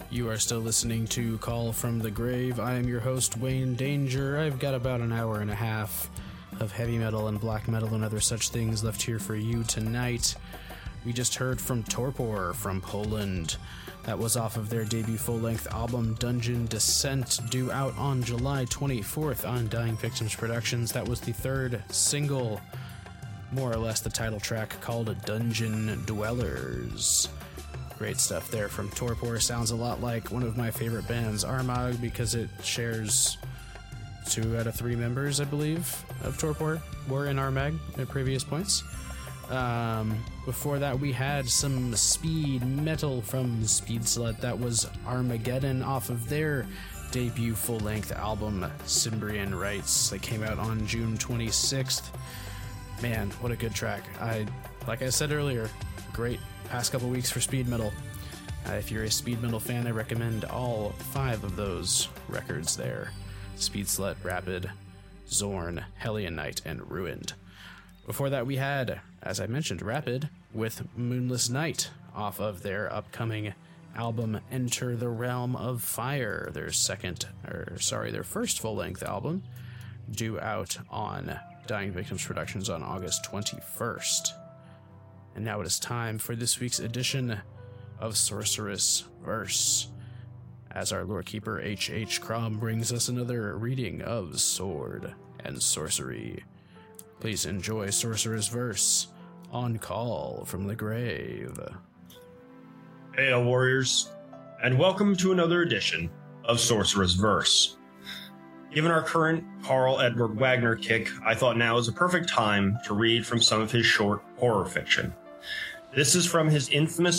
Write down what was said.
You are still listening to Call from the Grave. I am your host, Wayne Danger. I've got about an hour and a half of heavy metal and black metal and other such things left here for you tonight. We just heard from Torpor from Poland. That was off of their debut full-length album, Dungeon Descent, due out on July 24th on Dying Victims Productions. That was the third single, more or less the title track, called Dungeon Dwellers. Great stuff there from Torpor. Sounds a lot like one of my favorite bands, Armagh, because it shares 2 out of 3 members, I believe, of Torpor were in Armagh at previous points. Before that, we had some speed metal from Speed Slut. That was Armageddon off of their debut full-length album, Cimbrian Rites. That came out on June 26th. Man, what a good track. Like I said earlier, great past couple weeks for speed metal. If you're a speed metal fan, I recommend all 5 of those records there. Speed Slut, Rapid, Zorn, Hellion Knight, and Ruined. Before that, we had, as I mentioned, Rapid with Moonless Night off of their upcoming album Enter the Realm of Fire, their first full-length album, due out on Dying Victims Productions on August 21st. And now it is time for this week's edition of Sorceress Verse, as our lore keeper H.H. Crom brings us another reading of Sword and Sorcery. Please enjoy Sorceress Verse on Call from the Grave. Hail, warriors, and welcome to another edition of Sorceress Verse. Given our current Karl Edward Wagner kick, I thought now is a perfect time to read from some of his short horror fiction. This is from his infamous